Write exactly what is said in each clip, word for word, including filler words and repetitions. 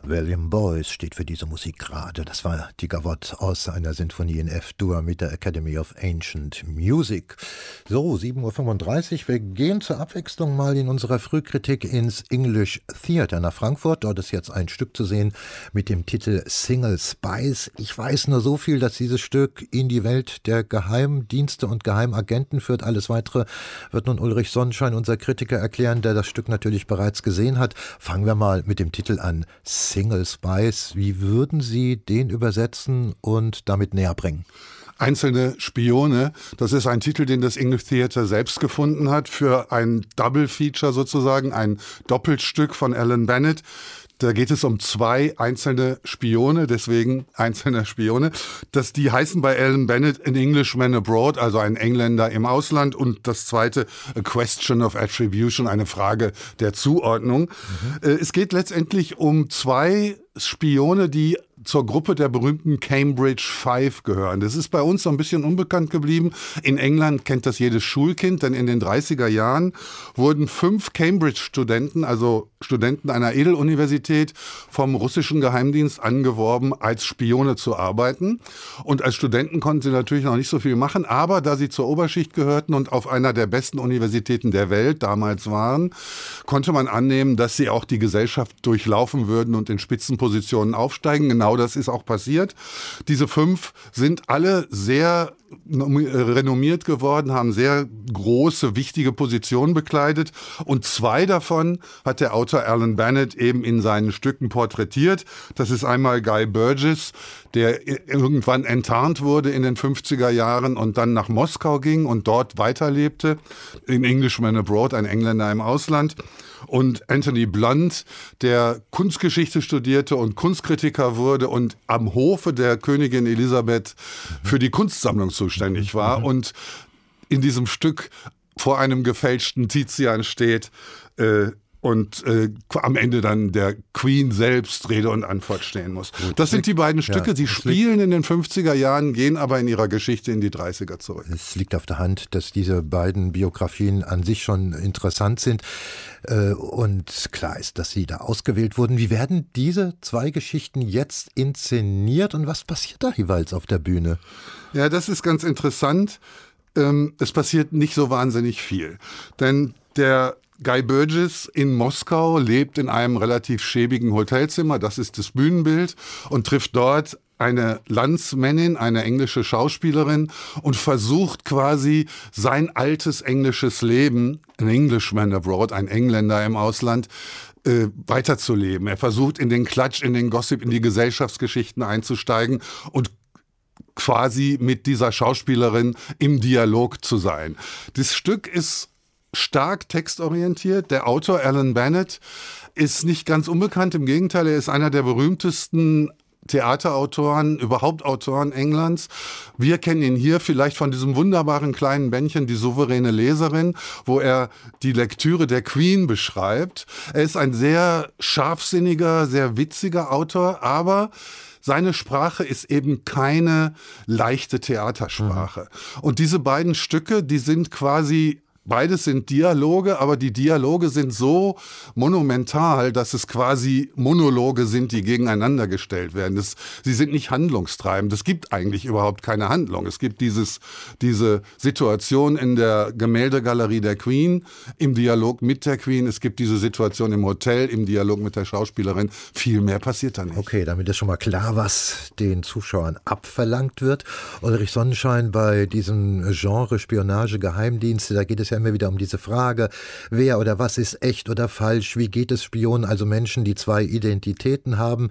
William Boyce steht für diese Musik gerade. Das war die Gavotte aus einer Sinfonie in F-Dur mit der Academy of Ancient Music. So, sieben Uhr fünfunddreißig. Wir gehen zur Abwechslung mal in unserer Frühkritik ins English Theatre nach Frankfurt. Dort ist jetzt ein Stück zu sehen mit dem Titel Single Spice. Ich weiß nur so viel, dass dieses Stück in die Welt der Geheimdienste und Geheimagenten führt. Alles Weitere wird nun Ulrich Sonnenschein, unser Kritiker, erklären, der das Stück natürlich bereits gesehen hat. Fangen wir mal mit dem Titel an. Single Spice. Wie würden Sie den übersetzen und damit näher bringen? Einzelne Spione, das ist ein Titel, den das English Theatre selbst gefunden hat für ein Double Feature sozusagen, ein Doppelstück von Alan Bennett. Da geht es um zwei einzelne Spione, deswegen einzelne Spione. Das, die heißen bei Alan Bennett An Englishman Abroad, also ein Engländer im Ausland. Und das zweite, A Question of Attribution, eine Frage der Zuordnung. Mhm. Es geht letztendlich um zwei Spione, die zur Gruppe der berühmten Cambridge Five gehören. Das ist bei uns so ein bisschen unbekannt geblieben. In England kennt das jedes Schulkind, denn in den dreißiger Jahren wurden fünf Cambridge-Studenten, also Studenten einer Edeluniversität, vom russischen Geheimdienst angeworben, als Spione zu arbeiten. Und als Studenten konnten sie natürlich noch nicht so viel machen, aber da sie zur Oberschicht gehörten und auf einer der besten Universitäten der Welt damals waren, konnte man annehmen, dass sie auch die Gesellschaft durchlaufen würden und in Spitzenpositionen aufsteigen. Genau das ist auch passiert. Diese fünf sind alle sehr renommiert geworden, haben sehr große, wichtige Positionen bekleidet. Und zwei davon hat der Autor Alan Bennett eben in seinen Stücken porträtiert. Das ist einmal Guy Burgess, der irgendwann enttarnt wurde in den fünfziger Jahren und dann nach Moskau ging und dort weiterlebte. In Englishman Abroad, ein Engländer im Ausland. Und Anthony Blunt, der Kunstgeschichte studierte und Kunstkritiker wurde und am Hofe der Königin Elisabeth für die Kunstsammlung zuständig war und in diesem Stück vor einem gefälschten Tizian steht äh, und äh, am Ende dann der Queen selbst Rede und Antwort stehen muss. Gut, das sind die beiden Stücke, ja, sie spielen in den fünfziger Jahren, gehen aber in ihrer Geschichte in die dreißiger zurück. Es liegt auf der Hand, dass diese beiden Biografien an sich schon interessant sind äh, und klar ist, dass sie da ausgewählt wurden. Wie werden diese zwei Geschichten jetzt inszeniert und was passiert da jeweils auf der Bühne? Ja, das ist ganz interessant. Ähm, es passiert nicht so wahnsinnig viel, denn der Guy Burgess in Moskau lebt in einem relativ schäbigen Hotelzimmer, das ist das Bühnenbild, und trifft dort eine Landsmännin, eine englische Schauspielerin und versucht quasi sein altes englisches Leben, ein Englishman abroad, ein Engländer im Ausland, äh, weiterzuleben. Er versucht in den Klatsch, in den Gossip, in die Gesellschaftsgeschichten einzusteigen und quasi mit dieser Schauspielerin im Dialog zu sein. Das Stück ist stark textorientiert. Der Autor Alan Bennett ist nicht ganz unbekannt. Im Gegenteil, er ist einer der berühmtesten Theaterautoren, überhaupt Autoren Englands. Wir kennen ihn hier vielleicht von diesem wunderbaren kleinen Bändchen Die souveräne Leserin, wo er die Lektüre der Queen beschreibt. Er ist ein sehr scharfsinniger, sehr witziger Autor, aber seine Sprache ist eben keine leichte Theatersprache. Mhm. Und diese beiden Stücke, die sind quasi Beides sind Dialoge, aber die Dialoge sind so monumental, dass es quasi Monologe sind, die gegeneinander gestellt werden. Das, sie sind nicht handlungstreibend. Es gibt eigentlich überhaupt keine Handlung. Es gibt dieses, diese Situation in der Gemäldegalerie der Queen im Dialog mit der Queen. Es gibt diese Situation im Hotel im Dialog mit der Schauspielerin. Viel mehr passiert da nicht. Okay, damit ist schon mal klar, was den Zuschauern abverlangt wird. Ulrich Sonnenschein, bei diesem Genre Spionage, Geheimdienste, da geht es ja immer wieder um diese Frage, wer oder was ist echt oder falsch, wie geht es Spionen, also Menschen, die zwei Identitäten haben.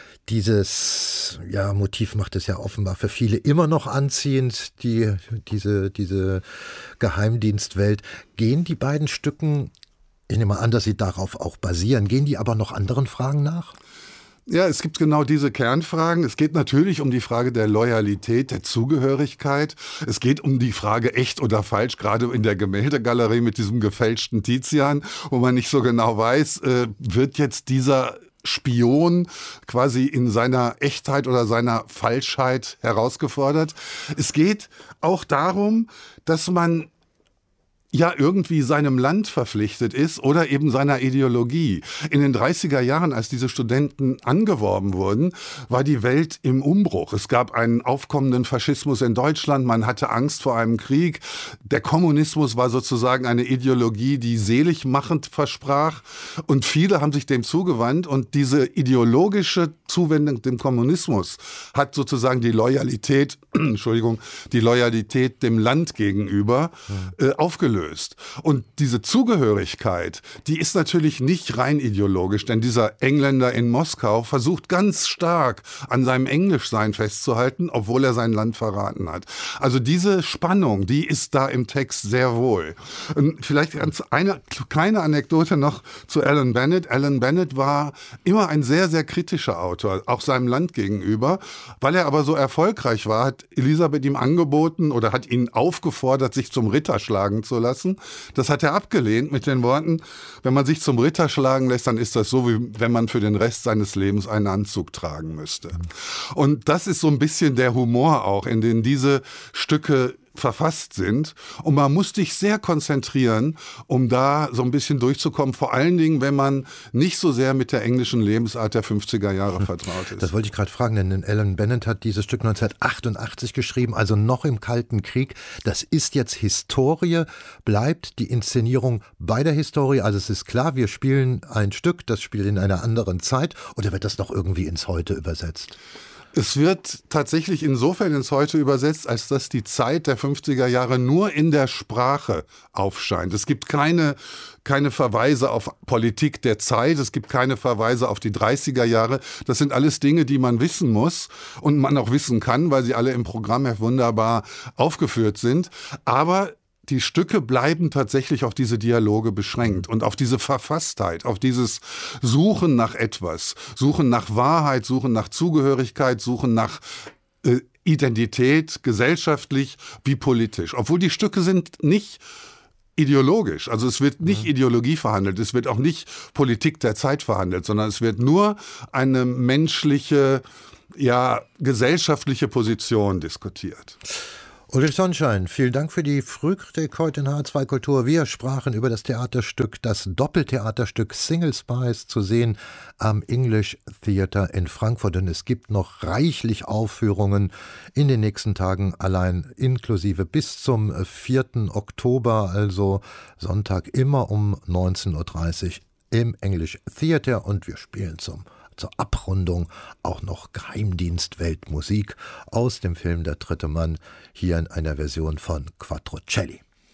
Dieses ja, Motiv macht es ja offenbar für viele immer noch anziehend, die, diese, diese Geheimdienstwelt. Gehen die beiden Stücken, ich nehme an, dass sie darauf auch basieren, gehen die aber noch anderen Fragen nach? Ja, es gibt genau diese Kernfragen. Es geht natürlich um die Frage der Loyalität, der Zugehörigkeit. Es geht um die Frage echt oder falsch, gerade in der Gemäldegalerie mit diesem gefälschten Tizian, wo man nicht so genau weiß, äh, wird jetzt dieser Spion quasi in seiner Echtheit oder seiner Falschheit herausgefordert. Es geht auch darum, dass man ja irgendwie seinem Land verpflichtet ist oder eben seiner Ideologie. In den dreißiger Jahren, als diese Studenten angeworben wurden, war die Welt im Umbruch. Es gab einen aufkommenden Faschismus in Deutschland, man hatte Angst vor einem Krieg. Der Kommunismus war sozusagen eine Ideologie, die seligmachend versprach und viele haben sich dem zugewandt und diese ideologische Zuwendung dem Kommunismus hat sozusagen die Loyalität, Entschuldigung, die Loyalität dem Land gegenüber äh, aufgelöst. Und diese Zugehörigkeit, die ist natürlich nicht rein ideologisch, denn dieser Engländer in Moskau versucht ganz stark an seinem Englischsein festzuhalten, obwohl er sein Land verraten hat. Also diese Spannung, die ist da im Text sehr wohl. Und vielleicht ganz eine kleine Anekdote noch zu Alan Bennett. Alan Bennett war immer ein sehr, sehr kritischer Autor, auch seinem Land gegenüber. Weil er aber so erfolgreich war, hat Elisabeth ihm angeboten oder hat ihn aufgefordert, sich zum Ritter schlagen zu lassen. Das hat er abgelehnt mit den Worten, wenn man sich zum Ritter schlagen lässt, dann ist das so, wie wenn man für den Rest seines Lebens einen Anzug tragen müsste. Und das ist so ein bisschen der Humor auch, in den diese Stücke verfasst sind. Und man muss sich sehr konzentrieren, um da so ein bisschen durchzukommen. Vor allen Dingen, wenn man nicht so sehr mit der englischen Lebensart der fünfziger Jahre vertraut ist. Das wollte ich gerade fragen, denn Alan Bennett hat dieses Stück neunzehnhundertachtundachtzig geschrieben, also noch im Kalten Krieg. Das ist jetzt Historie. Bleibt die Inszenierung bei der Historie? Also es ist klar, wir spielen ein Stück, das spielt in einer anderen Zeit, oder wird das noch irgendwie ins Heute übersetzt? Es wird tatsächlich insofern ins Heute übersetzt, als dass die Zeit der fünfziger Jahre nur in der Sprache aufscheint. Es gibt keine, keine Verweise auf Politik der Zeit, es gibt keine Verweise auf die dreißiger Jahre. Das sind alles Dinge, die man wissen muss und man auch wissen kann, weil sie alle im Programm wunderbar aufgeführt sind. Aber die Stücke bleiben tatsächlich auf diese Dialoge beschränkt und auf diese Verfasstheit, auf dieses Suchen nach etwas, Suchen nach Wahrheit, Suchen nach Zugehörigkeit, Suchen nach äh, Identität, gesellschaftlich wie politisch. Obwohl die Stücke sind nicht ideologisch, also es wird nicht Ideologie verhandelt, es wird auch nicht Politik der Zeit verhandelt, sondern es wird nur eine menschliche, ja, gesellschaftliche Position diskutiert. Ulrich Sonnenschein, vielen Dank für die Frühkritik heute in H zwei Kultur. Wir sprachen über das Theaterstück, das Doppeltheaterstück Single Spice, zu sehen am English Theatre in Frankfurt. Und es gibt noch reichlich Aufführungen in den nächsten Tagen, allein inklusive bis zum vierten Oktober, also Sonntag immer um neunzehn Uhr dreißig im English Theatre. Und wir spielen zum Zur Abrundung auch noch Geheimdienst Weltmusik aus dem Film Der dritte Mann, hier in einer Version von Quattrocelli.